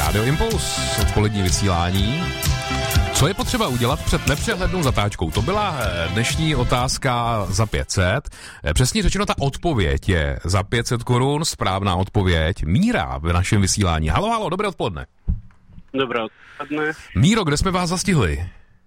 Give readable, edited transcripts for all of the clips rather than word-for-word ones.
Rádio Impuls, odpolední vysílání. Co je potřeba udělat před nepřehlednou zatáčkou? To byla dnešní otázka za 500. Přesně řečeno, ta odpověď je za 500 korun, správná odpověď. Míra v našem vysílání. Halo, dobré odpoledne. Dobré odpoledne. Míro, kde jsme vás zastihli?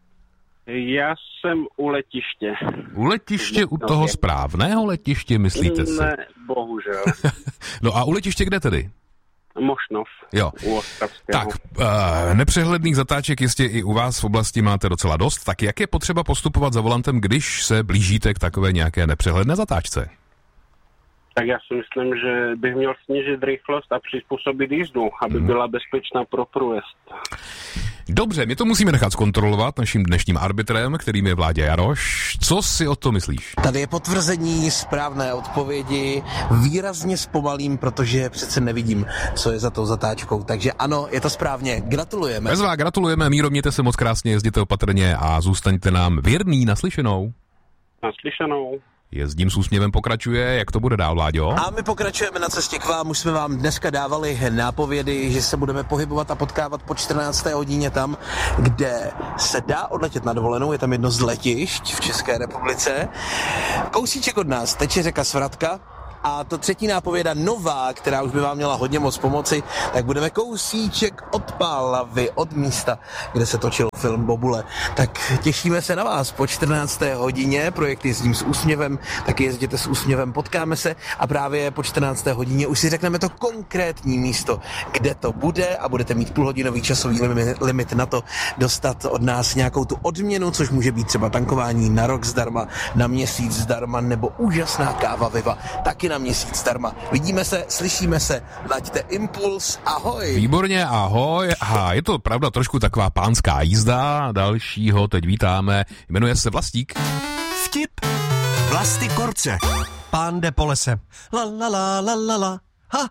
Já jsem u letiště. U letiště, u toho správného letiště, myslíte si? Ne, bohužel. No a u letiště kde tedy? Mošnov. Jo. U Ostravského. Tak, nepřehledných zatáček jistě i u vás v oblasti máte docela dost. Tak jak je potřeba postupovat za volantem, když se blížíte k takové nějaké nepřehledné zatáčce? Tak já si myslím, že bych měl snížit rychlost a přizpůsobit jízdu, aby byla bezpečná pro průjezd. Dobře, my to musíme nechat zkontrolovat naším dnešním arbitrem, kterým je Vláďa Jaroš. Co si o to myslíš? Tady je potvrzení správné odpovědi. Výrazně zpomalím, protože přece nevidím, co je za tou zatáčkou. Takže ano, je to správně. Gratulujeme. Bezvá, gratulujeme, Míro, mějte se moc krásně, jezděte opatrně a zůstaňte nám věrný. Naslyšenou. Naslyšenou. Jezdím s úsměvem pokračuje, jak to bude dál, Vláďo? A my pokračujeme na cestě k vám. Už jsme vám dneska dávali nápovědy, že se budeme pohybovat a potkávat po 14. hodině tam, kde se dá odletět na dovolenou. Je tam jedno z letišť v České republice. Kousíček od nás teče řeka Svratka. A to třetí nápověda nová, která už by vám měla hodně moc pomoci, tak budeme kousíček od Pálavy, od místa, kde se točil film Bobule. Tak těšíme se na vás po 14. hodině, projekt Jezdím s úsměvem, tak jezděte s úsměvem, potkáme se a právě po 14. hodině už si řekneme to konkrétní místo, kde to bude a budete mít půlhodinový časový limit na to dostat od nás nějakou tu odměnu, což může být třeba tankování na rok zdarma, na měsíc zdarma nebo úžasná káva Viva, taky na měsíc zdarma. Vidíme se, slyšíme se, laďte Impuls, ahoj. Výborně, ahoj. A je to pravda trošku taková pánská jízda, dalšího teď vítáme, jmenuje se Vlastík. Vtip Vlasty Korce. Pán jde po lese. La la la la la la. Ha!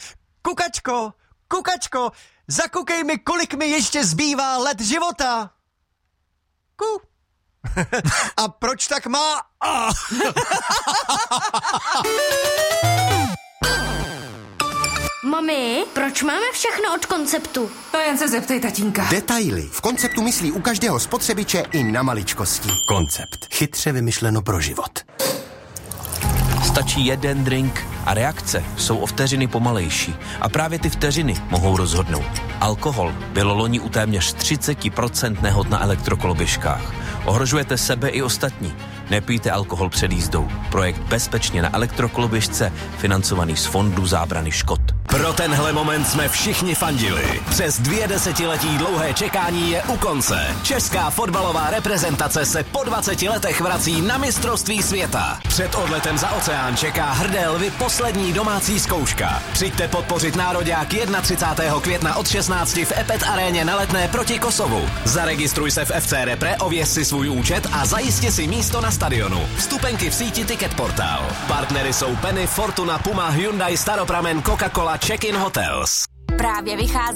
Kukačko, zakukej mi, kolik mi ještě zbývá let života. Ku. A proč tak má? Mami, proč máme všechno od Konceptu? To jen se zeptej tatínka. Detaily. V Konceptu myslí u každého spotřebiče i na maličkosti. Koncept. Chytře vymyšleno pro život. Stačí jeden drink a reakce jsou o vteřiny pomalejší. A právě ty vteřiny mohou rozhodnout. Alkohol bylo loni u téměř 30% nehod na elektrokoloběžkách. Ohrožujete sebe i ostatní. Nepijte alkohol před jízdou. Projekt Bezpečně na elektrokoloběžce, financovaný z Fondu zábrany škod. Pro tenhle moment jsme všichni fandili. Přes 2 desetiletí dlouhé čekání je u konce. Česká fotbalová reprezentace se po 20 letech vrací na mistrovství světa. Před odletem za oceán čeká hrdé lvy poslední domácí zkouška. Přijďte podpořit nároďák 31. května od 16 v Epet aréně na Letné proti Kosovu. Zaregistruj se v FC Repre, ověř si svůj účet a zajisти si místo na stadionu. Vstupenky v síti Ticket Portal. Partnery jsou Penny, Fortuna, Puma, Hyundai, Staropramen, Coca-Cola, Check-in Hotels. Právě vychází